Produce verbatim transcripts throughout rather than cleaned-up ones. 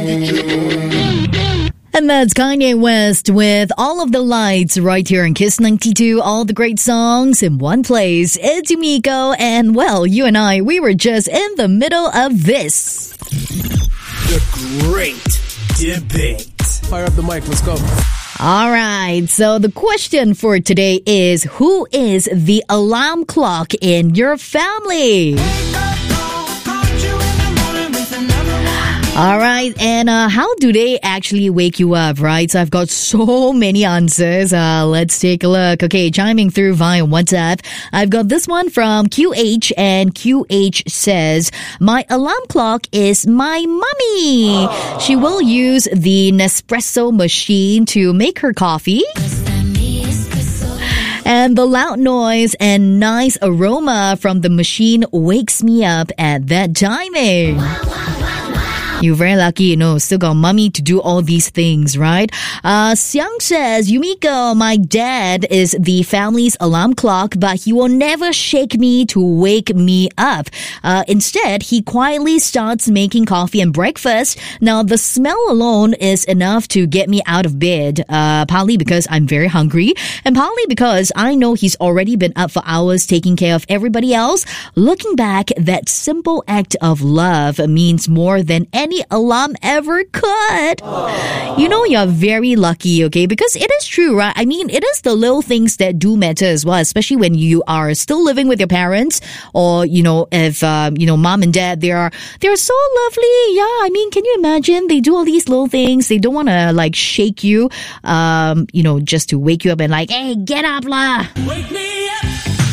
And that's Kanye West with All of the Lights right here in Kiss ninety-two. All the great songs in one place. It's Yumiko, and well, you and I, we were just in the middle of this. The great debate. Fire up the mic, let's go. All right, so the question for today is, who is the alarm clock in your family? All right, and uh, how do they actually wake you up, right? So I've got so many answers. Uh, let's take a look. Okay, chiming through via WhatsApp. I've got this one from Q H, and Q H says, my alarm clock is my mummy. Oh. She will use the Nespresso machine to make her coffee. And the loud noise and nice aroma from the machine wakes me up at that timing. You're very lucky, you know, still got mommy to do all these things, right? Uh, Xiang says, Yumiko, my dad is the family's alarm clock, but he will never shake me to wake me up. Uh, instead, he quietly starts making coffee and breakfast. Now, the smell alone is enough to get me out of bed, uh, partly because I'm very hungry, and partly because I know he's already been up for hours taking care of everybody else. Looking back, that simple act of love means more than any Any alarm ever could. Oh. You know, you're very lucky, okay? Because it is true, right? I mean, it is the little things that do matter as well, especially when you are still living with your parents, or, you know, if, um, you know, mom and dad, they are, they're so lovely. Yeah, I mean, can you imagine? They do all these little things. They don't want to, like, shake you, um, you know, just to wake you up and like, hey, get up, lah. Wake me up.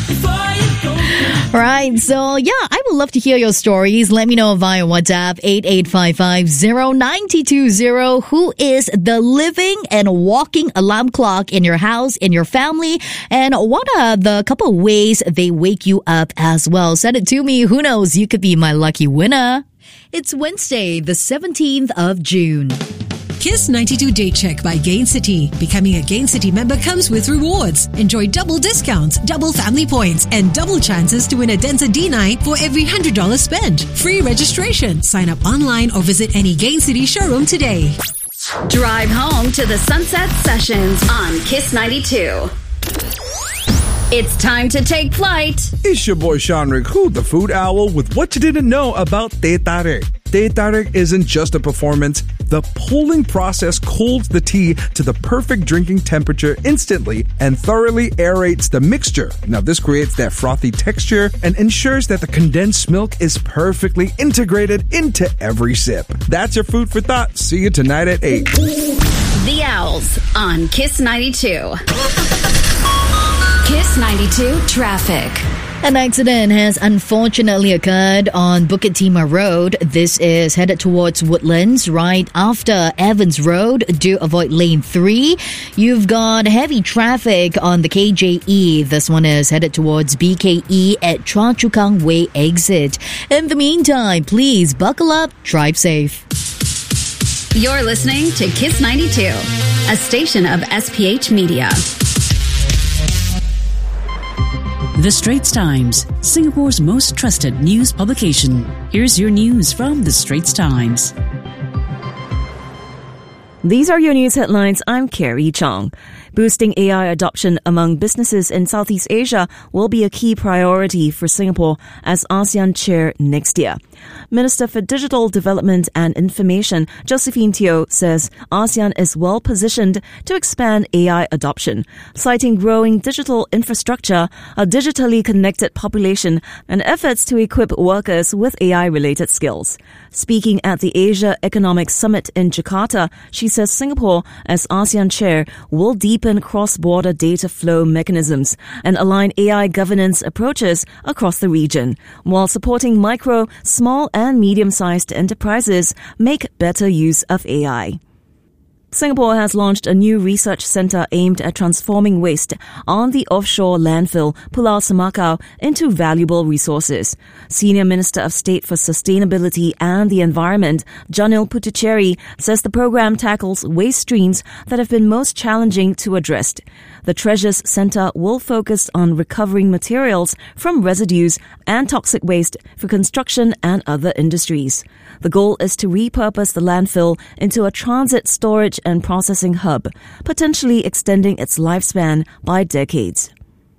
Right, so yeah, I would love to hear your stories. Let me know via WhatsApp eight eight five five zero nine two zero. Who is the living and walking alarm clock in your house, in your family? And what are the couple of ways they wake you up as well? Send it to me. Who knows? You could be my lucky winner. It's Wednesday, the seventeenth of June. Kiss ninety-two Day Check by Gain City. Becoming a Gain City member comes with rewards. Enjoy double discounts, double family points, and double chances to win a Denza D nine for every one hundred dollars spent. Free registration. Sign up online or visit any Gain City showroom today. Drive home to the Sunset Sessions on Kiss ninety-two. It's time to take flight. It's your boy Sean Riku, the food owl, with what you didn't know about Teh Tarik. Teh Tarik isn't just a performance. The pulling process cools the tea to the perfect drinking temperature instantly and thoroughly aerates the mixture. Now, this creates that frothy texture and ensures that the condensed milk is perfectly integrated into every sip. That's your food for thought. See you tonight at eight. The Owls on Kiss ninety-two. Kiss ninety-two Traffic. An accident has unfortunately occurred on Bukit Timah Road. This is headed towards Woodlands right after Evans Road. Do avoid lane three. You've got heavy traffic on the K J E. This one is headed towards B K E at Choa Chu Kang Way exit. In the meantime, please buckle up, drive safe. You're listening to Kiss ninety-two, a station of S P H Media. The Straits Times, Singapore's most trusted news publication. Here's your news from The Straits Times. These are your news headlines. I'm Carrie Chong. Boosting A I adoption among businesses in Southeast Asia will be a key priority for Singapore as ASEAN chair next year. Minister for Digital Development and Information, Josephine Teo, says ASEAN is well positioned to expand A I adoption, citing growing digital infrastructure, a digitally connected population, and efforts to equip workers with A I-related skills. Speaking at the Asia Economic Summit in Jakarta, she says Singapore, as ASEAN chair, will deepen cross-border data flow mechanisms and align A I governance approaches across the region, while supporting micro, small and medium-sized enterprises make better use of A I. Singapore has launched a new research centre aimed at transforming waste on the offshore landfill Pulau Semakau into valuable resources. Senior Minister of State for Sustainability and the Environment, Janil Puthucheary, says the program tackles waste streams that have been most challenging to address. The Treasures Centre will focus on recovering materials from residues and toxic waste for construction and other industries. The goal is to repurpose the landfill into a transit storage and processing hub, potentially extending its lifespan by decades.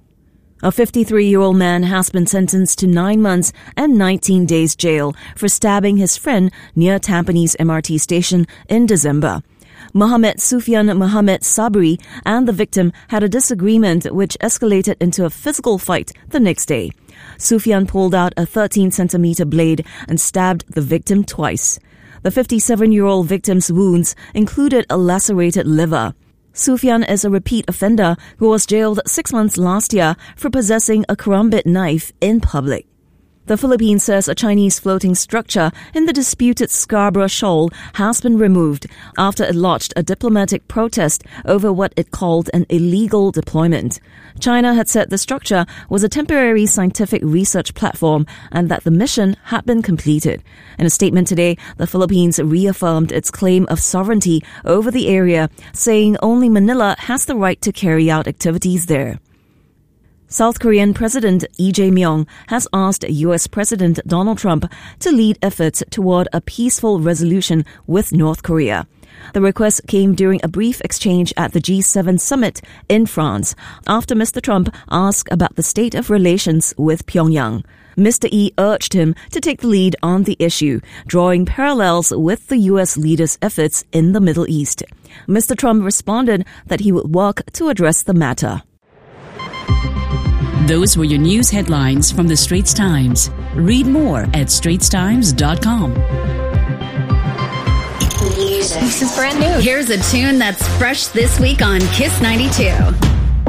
A fifty-three-year-old man has been sentenced to nine months and nineteen days jail for stabbing his friend near Tampines M R T station in December. Mohammed Sufyan Mohammed Sabri and the victim had a disagreement which escalated into a physical fight the next day. Sufyan pulled out a thirteen centimeter blade and stabbed the victim twice. The fifty-seven-year-old victim's wounds included a lacerated liver. Sufyan is a repeat offender who was jailed six months last year for possessing a karambit knife in public. The Philippines says a Chinese floating structure in the disputed Scarborough Shoal has been removed after it lodged a diplomatic protest over what it called an illegal deployment. China had said the structure was a temporary scientific research platform and that the mission had been completed. In a statement today, the Philippines reaffirmed its claim of sovereignty over the area, saying only Manila has the right to carry out activities there. South Korean President Lee Jae-myung has asked U S President Donald Trump to lead efforts toward a peaceful resolution with North Korea. The request came during a brief exchange at the G seven summit in France after Mister Trump asked about the state of relations with Pyongyang. Mister Lee urged him to take the lead on the issue, drawing parallels with the U S leader's efforts in the Middle East. Mister Trump responded that he would work to address the matter. Those were your news headlines from the Straits Times. Read more at straits times dot com. Music. This is brand new. Here's a tune that's fresh this week on Kiss ninety-two.